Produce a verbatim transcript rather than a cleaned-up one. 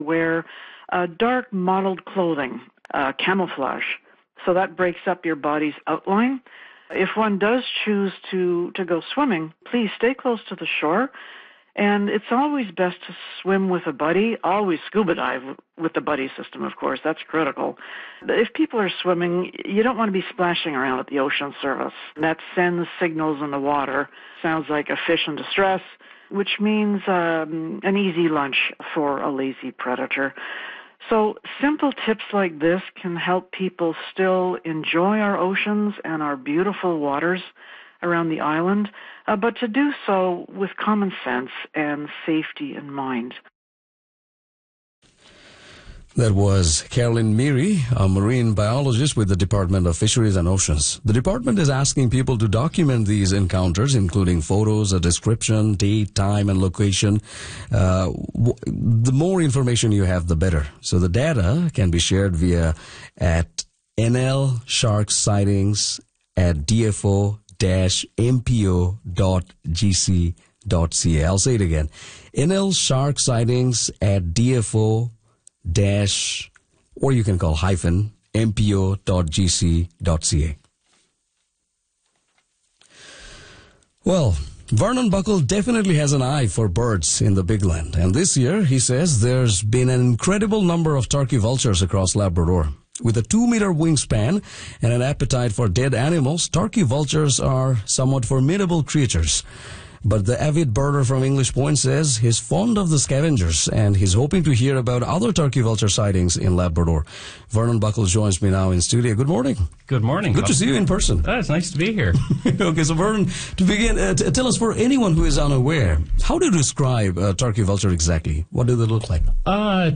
wear uh, dark mottled clothing, uh, camouflage, so that breaks up your body's outline. If one does choose to, to go swimming, please stay close to the shore. And it's always best to swim with a buddy, always scuba dive with the buddy system, of course. That's critical. If people are swimming, you don't want to be splashing around at the ocean surface. That sends signals in the water. Sounds like a fish in distress, which means um, an easy lunch for a lazy predator. So simple tips like this can help people still enjoy our oceans and our beautiful waters around the island, uh, but to do so with common sense and safety in mind. That was Carolyn Meary, a marine biologist with the Department of Fisheries and Oceans. The department is asking people to document these encounters, including photos, a description, date, time, and location. Uh, w- the more information you have, the better. So the data can be shared via at N L Shark Sightings at D F O M P O dot G C dot C A. I'll say it again. N L Shark Sightings at D F O dash, or you can call hyphen, M P O dot G C dot C A. Well, Vernon Buckle definitely has an eye for birds in the big land. And this year, he says, there's been an incredible number of turkey vultures across Labrador. With a two-meter wingspan and an appetite for dead animals, turkey vultures are somewhat formidable creatures. But the avid birder from English Point says he's fond of the scavengers and he's hoping to hear about other turkey vulture sightings in Labrador. Vernon Buckle joins me now in studio. Good morning. Good morning. Good to see you in person. Oh, it's nice to be here. Okay, so Vernon, to begin, uh, t- tell us, for anyone who is unaware, how do you describe a turkey vulture exactly? What do they look like? Uh,